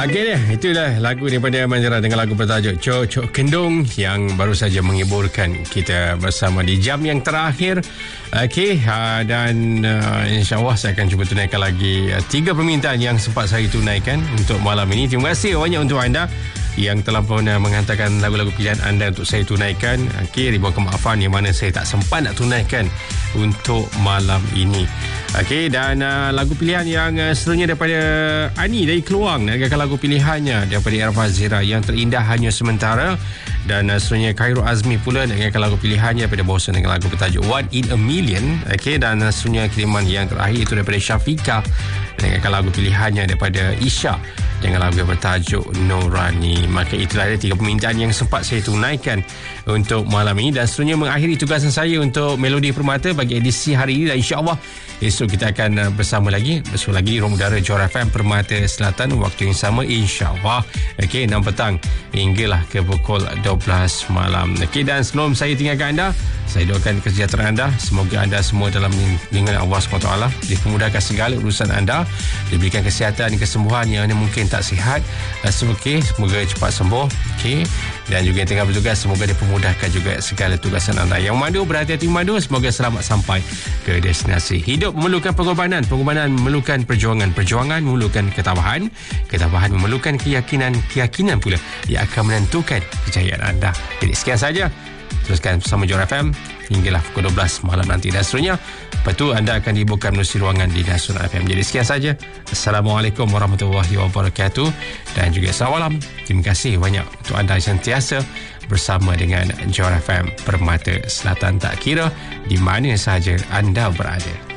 Okey deh, itulah lagu daripada Manjara dengan lagu bertajuk Cocok Kendung yang baru saja menghiburkan kita bersama di jam yang terakhir. Okey, dan insya-Allah saya akan cuba tunaikan lagi 3 permintaan yang sempat saya tunaikan untuk malam ini. Terima kasih banyak untuk anda yang telah pun menghantarkan lagu-lagu pilihan anda untuk saya tunaikan. Okey, ribuan kemaafan yang mana saya tak sempat nak tunaikan untuk malam ini. Okey, dan lagu pilihan yang seterusnya daripada Ani dari Keluang, dengan lagu pilihannya daripada Erfa Zira yang terindah hanya sementara, dan seterusnya Khairul Azmi pula dengan lagu pilihannya daripada Bosan dengan lagu bertajuk One in a Million. Okey, dan seterusnya kiriman yang terakhir itu daripada Syafiqah dengan lagu pilihannya daripada Isya dengan lagu bertajuk Nurani. Maka itulah dia 3 permintaan yang sempat saya tunaikan untuk malam ini, dan seterusnya mengakhiri tugasan saya untuk Melodi Permata bagi edisi hari ini, dan insya-Allah esok kita akan bersama lagi di Ruang Udara Johor FM Permata Selatan waktu yang sama, insya-Allah. Okey, 6 petang hinggalah ke pukul 12 malam. Okey, dan sebelum saya tinggalkan anda, saya doakan kesejahteraan anda. Semoga anda semua dalam lindungan Allah SWT, dipermudahkan segala urusan anda, diberikan kesihatan, kesembuhan yang mungkin tak sihat. Semoga cepat sembuh. Okey, dan juga yang tengah bertugas, semoga dipermudahkan juga segala tugasan anda. Yang mandu, berhati-hati mandu, semoga selamat sampai ke destinasi. Hidup memerlukan pengorbanan memerlukan perjuangan memerlukan ketabahan memerlukan keyakinan pula yang akan menentukan kejayaan anda. Jadi sekian saja, teruskan bersama Johor FM hinggalah pukul 12 malam nanti, dan seterusnya lepas tu anda akan dibuka menerusi ruangan di Nasional FM. Jadi sekian saja. Assalamualaikum warahmatullahi wabarakatuh, dan juga selamat malam. Terima kasih banyak untuk anda yang sentiasa bersama dengan Johor FM Permata Selatan, tak kira di mana sahaja anda berada.